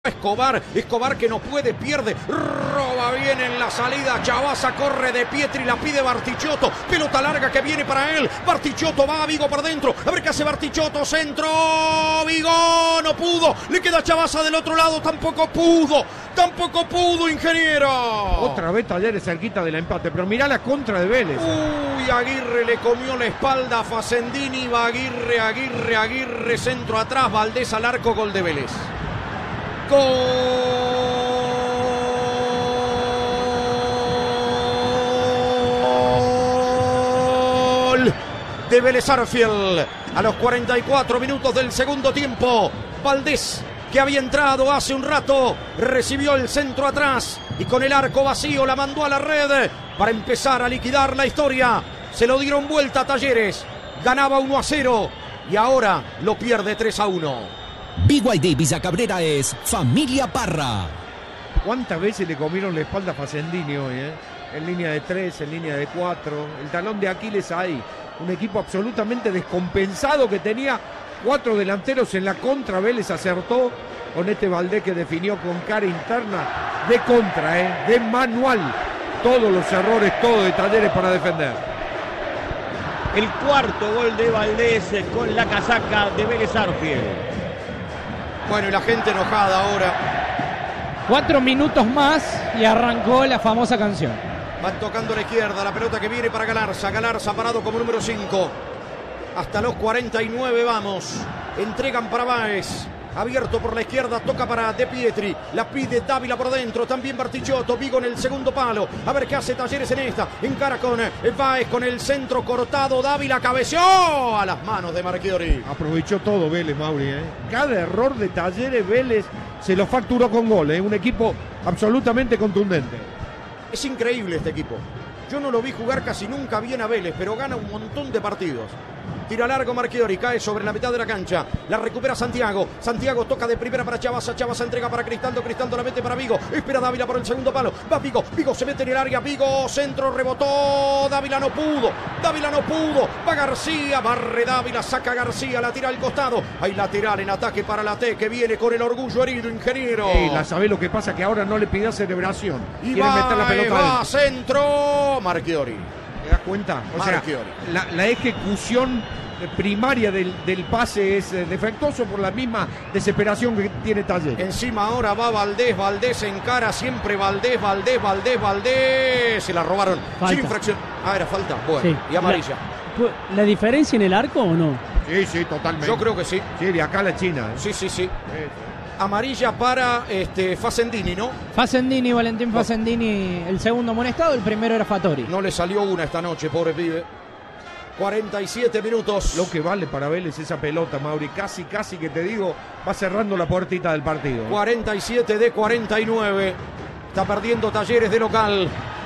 Escobar que no puede, pierde, roba bien en la salida, Chavazza corre de Pietri, la pide Bartichotto, pelota larga que viene para él, Bartichotto va a Vigo por dentro, a ver qué hace Bartichotto, centro, Vigo, no pudo, le queda Chavazza del otro lado, tampoco pudo, ingeniero. Otra vez Talleres cerquita del empate, pero mirá la contra de Vélez. Uy, Aguirre le comió la espalda a Facendini, va Aguirre, centro atrás, Valdés al arco, gol de Vélez. Gol de Vélez Sarsfield a los 44 minutos del segundo tiempo. Valdés, que había entrado hace un rato, recibió el centro atrás y con el arco vacío la mandó a la red para empezar a liquidar la historia. Se lo dieron vuelta a Talleres, ganaba 1-0 y ahora lo pierde 3-1. BY Davis a Cabrera es Familia Parra. ¿Cuántas veces le comieron la espalda a Facendini hoy? En línea de 3, en línea de 4. El talón de Aquiles ahí. Un equipo absolutamente descompensado que tenía 4 delanteros en la contra. Vélez acertó con este Valdés que definió con cara interna de contra, de manual. Todos los errores, todo de Talleres para defender. El cuarto gol de Valdés con la casaca de Vélez Sarsfield. Bueno, y la gente enojada ahora. 4 minutos más y arrancó la famosa canción. Van tocando a la izquierda, la pelota que viene para Galarza parado como número 5. Hasta los 49 vamos. Entregan para Báez. Abierto por la izquierda, toca para De Pietri. La pide Dávila por dentro, también Bartichotto. Vigo en el segundo palo. A ver qué hace Talleres en esta. Encara con Báez con el centro cortado. Dávila cabeció a las manos de Marchiori. Aprovechó todo Vélez, Mauri. Cada error de Talleres, Vélez se lo facturó con gol. Un equipo absolutamente contundente. Es increíble este equipo. Yo no lo vi jugar casi nunca bien a Vélez, pero gana un montón de partidos. Tira largo Marchiori, cae sobre la mitad de la cancha. La recupera Santiago. Santiago toca de primera para Chavazza. Chavazza entrega para Cristaldo. Cristaldo la mete para Vigo. Espera Dávila por el segundo palo. Va Vigo. Vigo se mete en el área. Vigo, centro, rebotó. Dávila no pudo. Va García. Barre Dávila. Saca García. La tira al costado. Hay lateral en ataque para la T que viene con el orgullo herido, ingeniero. La sabe lo que pasa, que ahora no le pide celebración. Y quiere meter la pelota. Va centro. Marchiori. ¿Te das cuenta? O sea, la ejecución primaria del pase es defectuoso por la misma desesperación que tiene Talleres. Encima ahora va Valdés encara siempre Valdés. Se la robaron. Falta. Sin infracción. Era falta. Bueno, sí. Y amarilla. ¿La diferencia en el arco o no? Sí, totalmente. Yo creo que sí. Sí, de acá a la China. Sí. Amarilla para Facendini, ¿no? Valentín Facendini, el segundo amonestado, el primero era Fattori. No le salió una esta noche, pobre pibe. 47 minutos. Lo que vale para Vélez esa pelota, Mauri. Casi que te digo, va cerrando la puertita del partido. 47 de 49. Está perdiendo Talleres de local.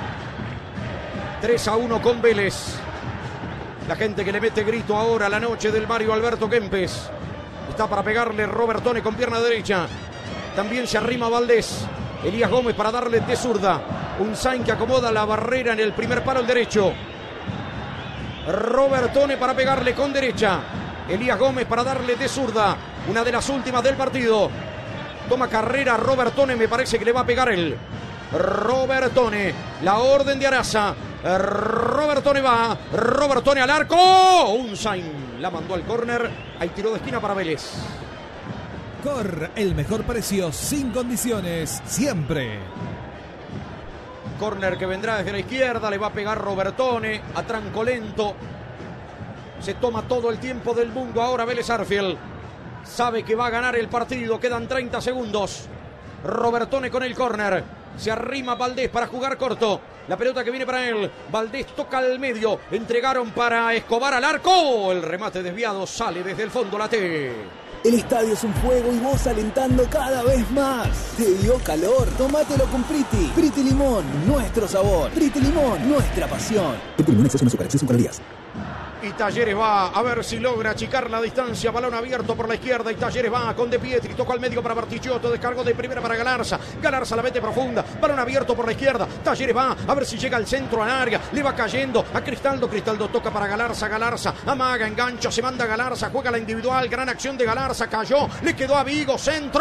3-1 con Vélez. La gente que le mete grito ahora a la noche del Mario Alberto Kempes. Está para pegarle Robertone con pierna derecha. También se arrima Valdés. Elías Gómez para darle de zurda. Unzain que acomoda la barrera en el primer palo, el derecho. Robertone para pegarle con derecha. Elías Gómez para darle de zurda. Una de las últimas del partido. Toma carrera Robertone, me parece que le va a pegar él. Robertone, la orden de Araza. Robertone va. Robertone al arco. Unzain la mandó al córner. Hay tiro de esquina para Vélez. Cor, el mejor precio sin condiciones, siempre. Córner que vendrá desde la izquierda, le va a pegar Robertone a tranco lento. Se toma todo el tiempo del mundo ahora Vélez Sarsfield. Sabe que va a ganar el partido, quedan 30 segundos. Robertone con el córner. Se arrima Valdés para jugar corto. La pelota que viene para él. Valdés toca al medio. Entregaron para Escobar al arco. El remate desviado sale desde el fondo la T. El estadio es un fuego y vos alentando cada vez más. ¿Te dio calor? Tómatelo con Priti. Priti Limón, nuestro sabor. Priti Limón, nuestra pasión. Priti Limón, exceso de azúcar, exceso en calorías. Y Talleres va a ver si logra achicar la distancia. Balón abierto por la izquierda. Y Talleres va con De Pietri. Toca al medio para Bartichotto. Descargó de primera para Galarza. Galarza la mete profunda. Balón abierto por la izquierda. Talleres va a ver si llega al centro al área. Le va cayendo a Cristaldo. Cristaldo toca para Galarza. Galarza amaga, engancha. Se manda Galarza. Juega la individual. Gran acción de Galarza. Cayó. Le quedó a Vigo. Centro.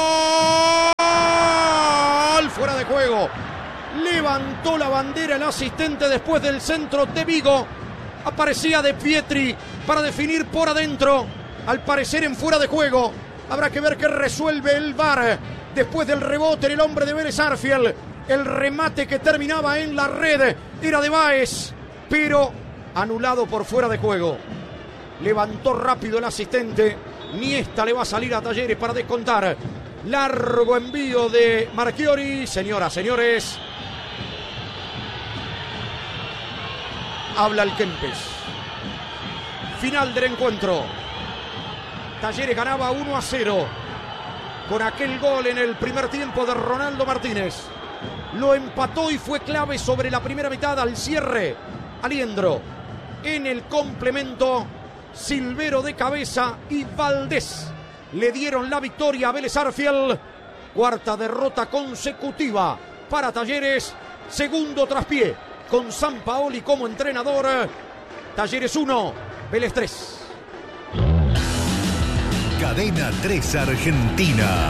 Fuera de juego. Levantó la bandera el asistente después del centro de Vigo. Aparecía De Pietri para definir por adentro. Al parecer en fuera de juego. Habrá que ver qué resuelve el VAR. Después del rebote en el hombre de Vélez Sarsfield. El remate que terminaba en la red era de Báez, pero anulado por fuera de juego. Levantó rápido el asistente. Niesta le va a salir a Talleres para descontar. Largo envío de Marchiori. Señoras, señores. Habla el Kempes. Final del encuentro. Talleres ganaba 1-0 con aquel gol en el primer tiempo de Ronaldo Martínez. Lo empató y fue clave sobre la primera mitad al cierre. Aliendro. En el complemento, Silvero de cabeza y Valdés le dieron la victoria a Vélez Sarsfield. Cuarta derrota consecutiva para Talleres. Segundo traspié con Sampaoli como entrenador. Talleres 1, Vélez 3. Cadena 3 Argentina.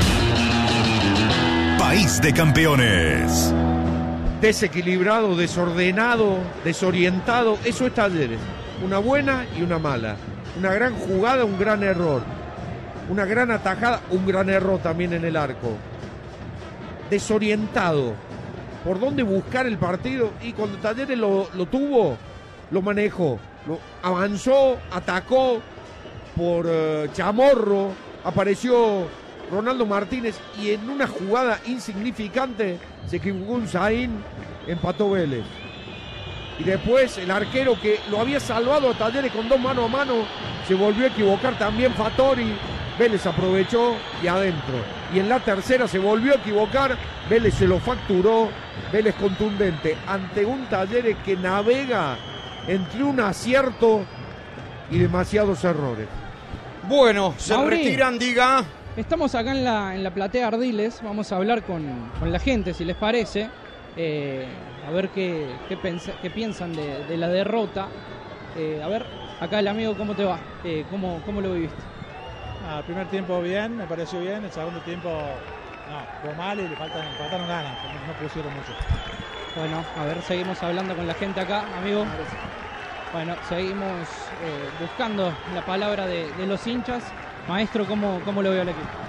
País de campeones. Desequilibrado, desordenado, desorientado. Eso es Talleres. Una buena y una mala. Una gran jugada, un gran error. Una gran atajada, un gran error también en el arco. Desorientado. ¿Por dónde buscar el partido? Y cuando Talleres lo tuvo, lo manejó. Avanzó, atacó por Chamorro. Apareció Ronaldo Martínez y en una jugada insignificante se equivocó un Zain, empató Vélez. Y después el arquero que lo había salvado a Talleres con 2 mano a mano se volvió a equivocar también Fattori. Vélez aprovechó y adentro. Y en la tercera se volvió a equivocar. Vélez se lo facturó. Vélez contundente ante un Talleres que navega entre un acierto y demasiados errores. Bueno, se Mauri, retiran, diga. Estamos acá en la platea Ardiles. Vamos a hablar con la gente, si les parece. A ver qué piensan de la derrota. A ver, acá el amigo, ¿cómo te va? ¿Cómo lo viviste? El primer tiempo bien, me pareció bien. El segundo tiempo fue mal y le faltaron ganas, no pusieron mucho. Bueno, a ver, seguimos hablando con la gente acá, amigo. Bueno, seguimos buscando la palabra de los hinchas. Maestro, ¿cómo lo veo al equipo?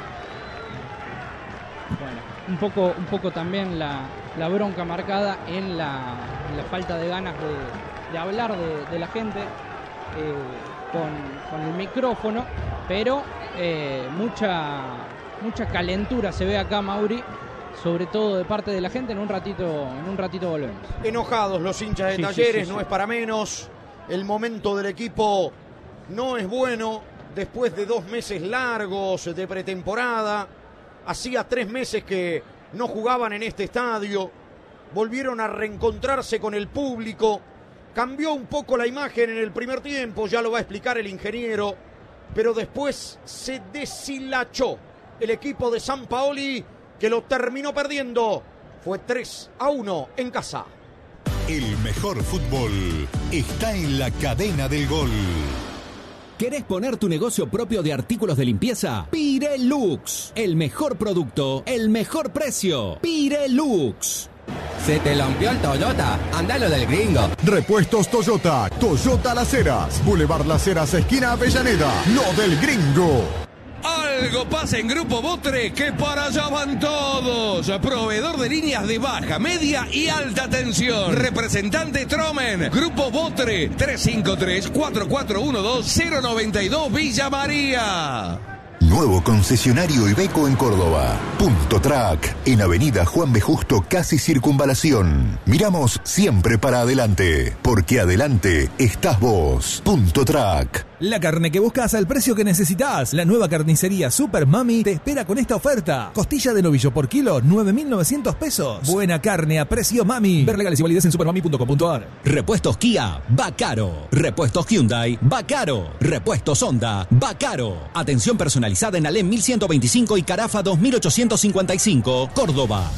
Bueno, un poco también la bronca marcada en la falta de ganas de hablar de la gente con el micrófono, pero mucha calentura se ve acá, Mauri, sobre todo de parte de la gente. En un ratito volvemos. Enojados los hinchas de Talleres, no es para menos. El momento del equipo no es bueno después de 2 meses largos de pretemporada. Hacía 3 meses que no jugaban en este estadio. Volvieron a reencontrarse con el público. Cambió un poco la imagen en el primer tiempo, ya lo va a explicar el ingeniero. Pero después se deshilachó el equipo de Sampaoli, que lo terminó perdiendo. Fue 3-1 en casa. El mejor fútbol está en la cadena del gol. ¿Querés poner tu negocio propio de artículos de limpieza? Pirelux. El mejor producto, el mejor precio. Pirelux. ¿Se te lampió el Toyota? Andalo del Gringo. Repuestos Toyota. Toyota Las Heras. Boulevard Las Heras, esquina Avellaneda. Lo del Gringo. Algo pasa en Grupo Botre, que para allá van todos. Proveedor de líneas de baja, media y alta tensión. Representante Tromen. Grupo Botre, 353-4412-092 Villa María. Nuevo concesionario Iveco en Córdoba. Punto Track, en Avenida Juan B. Justo, casi Circunvalación. Miramos siempre para adelante, porque adelante estás vos. Punto Track. La carne que buscas al precio que necesitas. La nueva carnicería Super Mami te espera con esta oferta. Costilla de novillo por kilo, 9.900 pesos. Buena carne a precio Mami. Ver legales y validez en supermami.com.ar. Repuestos Kia, va caro. Repuestos Hyundai, va caro. Repuestos Honda, va caro. Atención personalizada en Alem 1125 y Carafa 2855, Córdoba.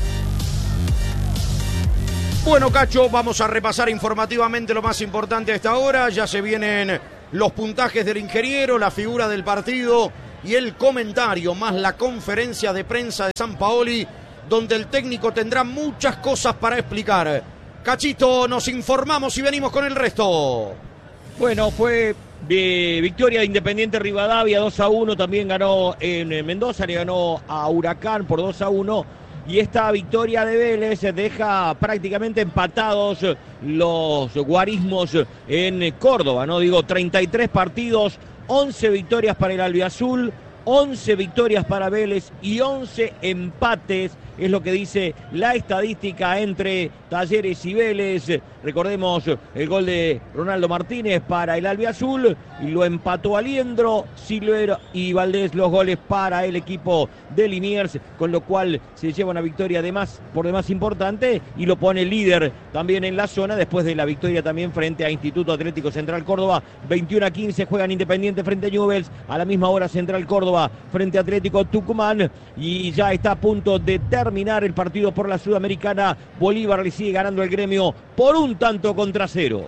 Bueno, Cacho, vamos a repasar informativamente lo más importante a esta hora. Ya se vienen los puntajes del ingeniero, la figura del partido y el comentario, más la conferencia de prensa de Sampaoli, donde el técnico tendrá muchas cosas para explicar. Cachito, nos informamos y venimos con el resto. Bueno, fue victoria de Independiente Rivadavia 2-1, también ganó en Mendoza, le ganó a Huracán por 2-1. Y esta victoria de Vélez deja prácticamente empatados los guarismos en Córdoba, ¿no? Digo, 33 partidos, 11 victorias para el albiazul, 11 victorias para Vélez y 11 empates. Es lo que dice la estadística entre Talleres y Vélez. Recordemos el gol de Ronaldo Martínez para el albiazul y lo empató Aliendro, Silver y Valdés los goles para el equipo de Liniers, con lo cual se lleva una victoria por demás importante y lo pone líder también en la zona después de la victoria también frente a Instituto Atlético Central Córdoba. 21-15 juegan Independiente frente a Newell's, a la misma hora Central Córdoba frente a Atlético Tucumán y ya está a punto de terminar el partido por la Sudamericana. Bolívar le sigue ganando el Gremio por 1-0.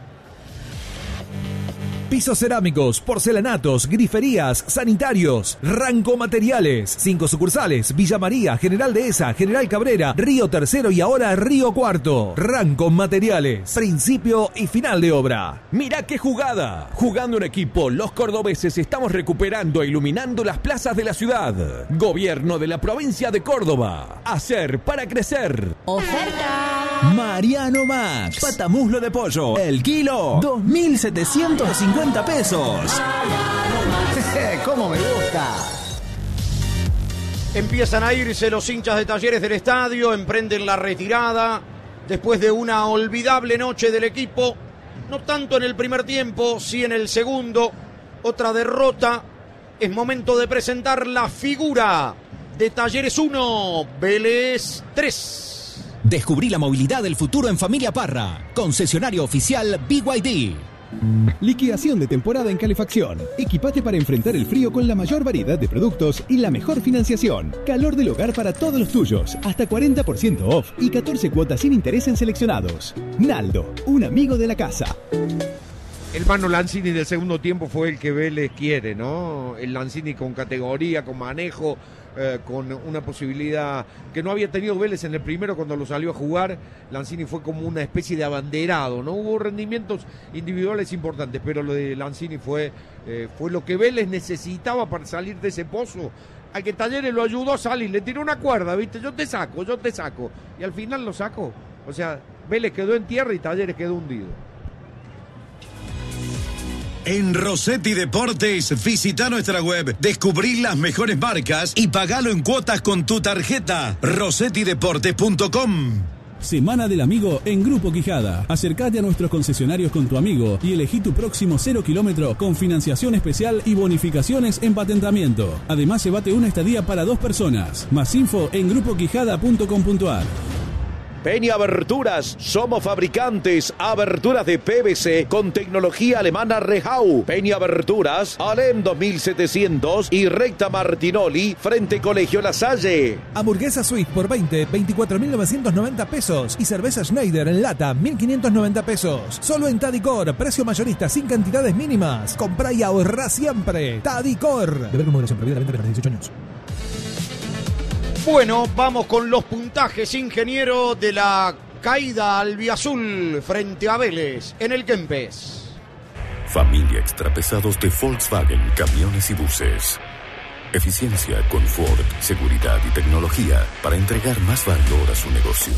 Pisos cerámicos, porcelanatos, griferías, sanitarios, Ranco Materiales. 5 sucursales: Villa María, General Dehesa, General Cabrera, Río Tercero y ahora Río Cuarto. Ranco Materiales, principio y final de obra. Mirá qué jugada. Jugando en equipo, los cordobeses estamos recuperando e iluminando las plazas de la ciudad. Gobierno de la provincia de Córdoba. Hacer para crecer. ¡Oferta! Mariano Max, patamuslo de pollo, el kilo, 2.750 pesos. ¡Cómo me gusta! Empiezan a irse los hinchas de Talleres del estadio, emprenden la retirada después de una olvidable noche del equipo, no tanto en el primer tiempo, sí en el segundo, otra derrota. Es momento de presentar la figura de Talleres 1, Vélez 3. Descubrí la movilidad del futuro en Familia Parra, concesionario oficial BYD. Liquidación de temporada en calefacción. Equipate para enfrentar el frío con la mayor variedad de productos y la mejor financiación. Calor del hogar para todos los tuyos. Hasta 40% off y 14 cuotas sin interés en seleccionados. Naldo, un amigo de la casa. El Mano Lanzini del segundo tiempo fue el que Vélez quiere, ¿no? El Lanzini con categoría, con manejo, con una posibilidad que no había tenido Vélez en el primero cuando lo salió a jugar. Lanzini fue como una especie de abanderado, ¿no? Hubo rendimientos individuales importantes, pero lo de Lanzini fue lo que Vélez necesitaba para salir de ese pozo. Al que Talleres lo ayudó a salir, le tiró una cuerda, ¿viste? Yo te saco. Y al final lo sacó. O sea, Vélez quedó en tierra y Talleres quedó hundido. En Rossetti Deportes, visita nuestra web, descubrí las mejores marcas y pagalo en cuotas con tu tarjeta. rossettideportes.com. Semana del Amigo en Grupo Quijada. Acércate a nuestros concesionarios con tu amigo y elegí tu próximo 0 kilómetro con financiación especial y bonificaciones en patentamiento. Además, llévate una estadía para 2 personas. Más info en grupoquijada.com.ar. Peña Aberturas, somos fabricantes, aberturas de PVC con tecnología alemana Rehau. Peña Aberturas, Alem 2700 y Recta Martinoli, frente Colegio La Salle. Hamburguesa Swiss por 24.990 pesos y cerveza Schneider en lata 1.590 pesos. Solo en Tadicor, precio mayorista sin cantidades mínimas. Comprá y ahorrá siempre. Tadicor. Deber con moderación, prohibida la venta de 18 años. Bueno, vamos con los puntajes, ingeniero, de la caída albiazul frente a Vélez en el Kempes. Familia extrapesados de Volkswagen, camiones y buses. Eficiencia, confort, seguridad y tecnología para entregar más valor a su negocio.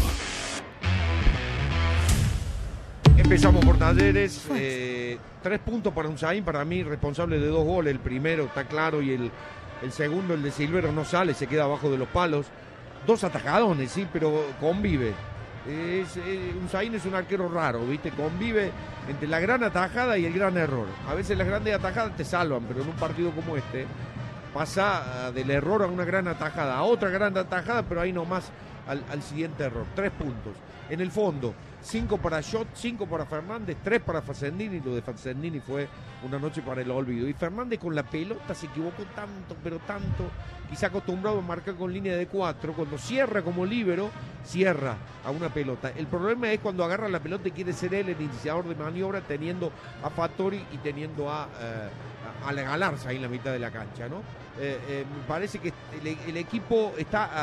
Empezamos por Talleres. 3 puntos para Unzaín, para mí responsable de 2 goles. El primero está claro y el segundo, el de Silvero, no sale, se queda abajo de los palos. 2 atajadones, sí, pero convive. Unzaín es un arquero raro, ¿viste? Convive entre la gran atajada y el gran error. A veces las grandes atajadas te salvan, pero en un partido como este pasa del error a una gran atajada, a otra gran atajada, pero ahí nomás al siguiente error. 3 puntos. En el fondo, 5 para Schott, 5 para Fernández, 3 para Facendini. Lo de Facendini fue una noche para el olvido. Y Fernández con la pelota se equivocó tanto, pero tanto. Quizá acostumbrado a marcar con línea de 4. Cuando cierra como líbero, cierra a una pelota. El problema es cuando agarra la pelota y quiere ser él el iniciador de maniobra, teniendo a Fattori y teniendo a la Galarza ahí en la mitad de la cancha, ¿no? Me parece que el equipo está